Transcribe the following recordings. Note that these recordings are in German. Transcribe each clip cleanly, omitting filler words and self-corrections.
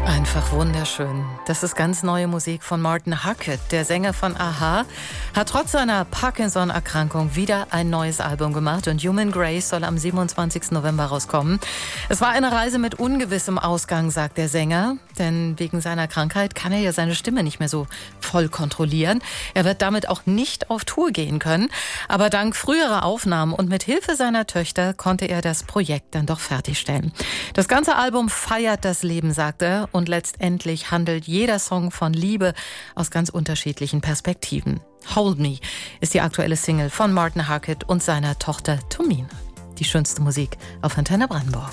Einfach wunderschön. Das ist ganz neue Musik von Martin Hackett. Der Sänger von a-ha hat trotz seiner Parkinson-Erkrankung wieder ein neues Album gemacht und Human Grace soll am 27. November rauskommen. Es war eine Reise mit ungewissem Ausgang, sagt der Sänger, denn wegen seiner Krankheit kann er ja seine Stimme nicht mehr so voll kontrollieren. Er wird damit auch nicht auf Tour gehen können, aber dank früherer Aufnahmen und mit Hilfe seiner Töchter konnte er das Projekt dann doch fertigstellen. Das ganze Album feiert das Leben, sagt er, und letztendlich handelt jeder Song von Liebe aus ganz unterschiedlichen Perspektiven. Hold Me ist die aktuelle Single von Martin Hackett und seiner Tochter Tomine. Die schönste Musik auf Antenne Brandenburg.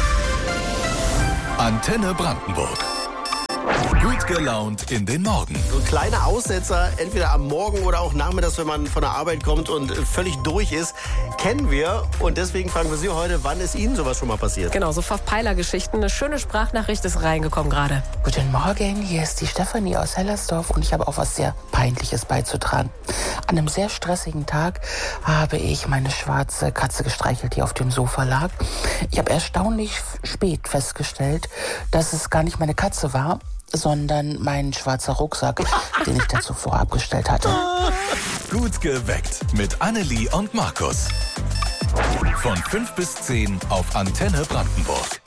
Antenne Brandenburg. Gut gelaunt in den Morgen. So kleine Aussetzer, entweder am Morgen oder auch nachmittags, wenn man von der Arbeit kommt und völlig durch ist, kennen wir. Und deswegen fragen wir Sie heute, wann ist Ihnen sowas schon mal passiert? Genau, so Verpeiler-Geschichten. Eine schöne Sprachnachricht ist reingekommen gerade. Guten Morgen, hier ist die Stefanie aus Hellersdorf und ich habe auch was sehr Peinliches beizutragen. An einem sehr stressigen Tag habe ich meine schwarze Katze gestreichelt, die auf dem Sofa lag. Ich habe erstaunlich spät festgestellt, dass es gar nicht meine Katze war, sondern mein schwarzer Rucksack, den ich dazu vorher abgestellt hatte. Gut geweckt mit Annelie und Markus. Von 5 bis 10 auf Antenne Brandenburg.